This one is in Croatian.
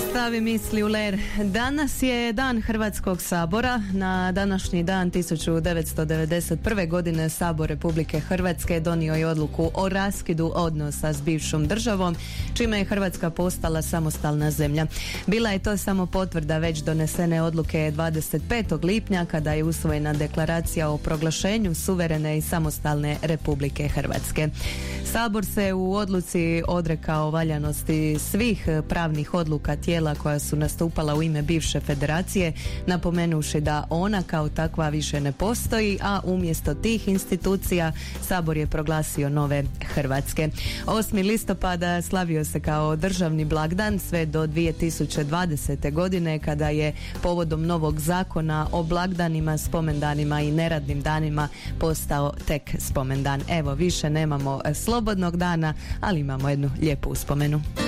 Stavi misli u ler. Danas je dan Hrvatskog sabora. Na današnji dan 1991. godine Sabor Republike Hrvatske donio je odluku o raskidu odnosa s bivšom državom, čime je Hrvatska postala samostalna zemlja. Bila je to samo potvrda već donesene odluke 25. lipnja kada je usvojena deklaracija o proglašenju suverene i samostalne Republike Hrvatske. Sabor se u odluci odrekao valjanosti svih pravnih odluka tijela koja su nastupala u ime bivše federacije, napomenuši da ona kao takva više ne postoji, a umjesto tih institucija Sabor je proglasio nove Hrvatske. 8. listopada slavio se kao državni blagdan sve do 2020. godine kada je povodom novog zakona o blagdanima, spomendanima i neradnim danima postao tek spomendan. Evo, više nemamo slobodnog dana, ali imamo jednu lijepu uspomenu.